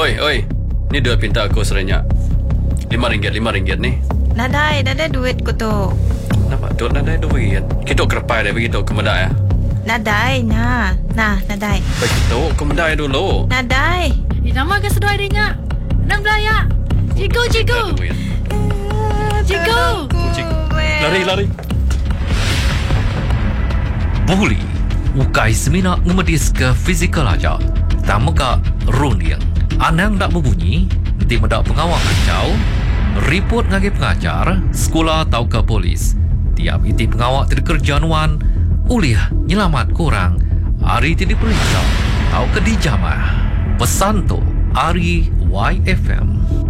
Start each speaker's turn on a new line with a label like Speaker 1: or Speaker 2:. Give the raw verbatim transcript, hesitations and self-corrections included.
Speaker 1: Oi, oi. Ni duit pinta aku serenyak. Lima ringgit, lima ringgit ni.
Speaker 2: Nadai, nadai duit ko to.
Speaker 1: Nampak duk nadai duit. Kita kerepai dia begitu kemadai ya.
Speaker 2: Nadai, na. Nah, nadai.
Speaker 1: Begitu kemadai dulu.
Speaker 2: Nadai.
Speaker 3: Eh, nama ke sedoi dia. Nang belaya. Cigo, cigo.
Speaker 1: Duit.
Speaker 3: Cigo.
Speaker 1: Cikgu. Lari, lari.
Speaker 4: Buli, ukai semina ngemedis ke fizikal aja. Tama ka rundiang. Anang dak berbunyi, nanti mendak pengawal kacau. Report ngagi pengajar, sekolah atau ke polis. Tiap iti pengawal tidak kerjaan uliah nyelamat korang. Hari tidak periksa, atau ke dijamah. Pesan tu, Ari Y F M.